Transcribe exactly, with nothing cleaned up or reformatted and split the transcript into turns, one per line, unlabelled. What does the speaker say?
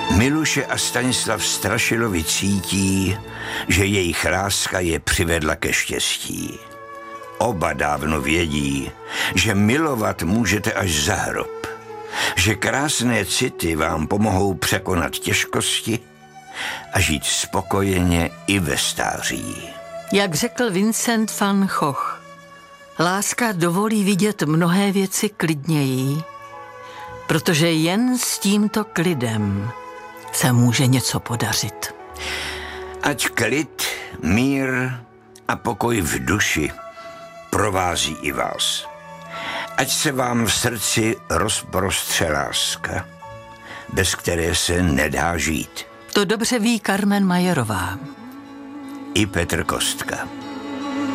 Miluše a Stanislav Strašilovi cítí, že jejich láska je přivedla ke štěstí. Oba dávno vědí, že milovat můžete až za hrob, že krásné city vám pomohou překonat těžkosti a žít spokojeně i ve stáří.
Jak řekl Vincent van Gogh, láska dovolí vidět mnohé věci klidněji, protože jen s tímto klidem se může něco podařit.
Ať klid, mír a pokoj v duši provází i vás. Ať se vám v srdci rozprostře láska, bez které se nedá žít.
To dobře ví Carmen Majerová.
I Petr Kostka.